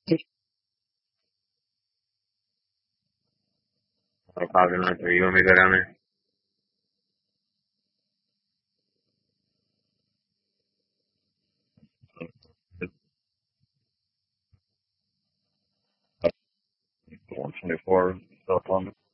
Probably not. You want me to go down there? It's 124 South Columbus.